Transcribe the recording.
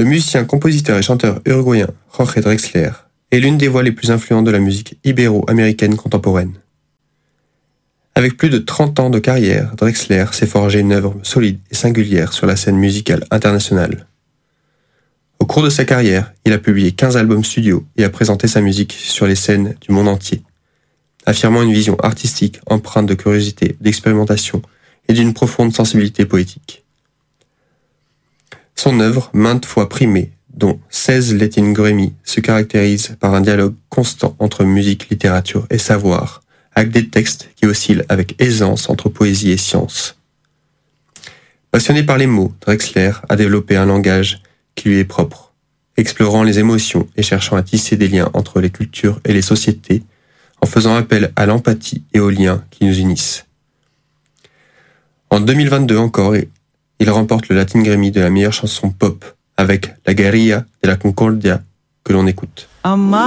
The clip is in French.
musicien, compositeur et chanteur uruguayen Jorge Drexler est l'une des voix les plus influentes de la musique ibéro-américaine contemporaine. Avec plus de 30 ans de carrière, Drexler s'est forgé une œuvre solide et singulière sur la scène musicale internationale. Au cours de sa carrière, il a publié 15 albums studio et a présenté sa musique sur les scènes du monde entier, affirmant une vision artistique empreinte de curiosité, d'expérimentation et d'une profonde sensibilité poétique. Son œuvre, maintes fois primée, dont 16 Latin Grammy, se caractérise par un dialogue constant entre musique, littérature et savoir, avec des textes qui oscillent avec aisance entre poésie et science. Passionné par les mots, Drexler a développé un langage qui lui est propre, explorant les émotions et cherchant à tisser des liens entre les cultures et les sociétés, en faisant appel à l'empathie et aux liens qui nous unissent. En 2022 encore, il remporte le Latin Grammy de la meilleure chanson pop avec La Guerrilla de la Concordia que l'on écoute.